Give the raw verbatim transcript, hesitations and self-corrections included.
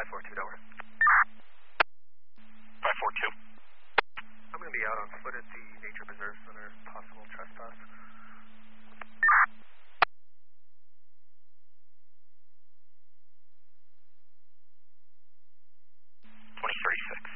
four two, Delaware. five four two. I'm going to be out on foot at the Nature Preserve Center, possible trespass.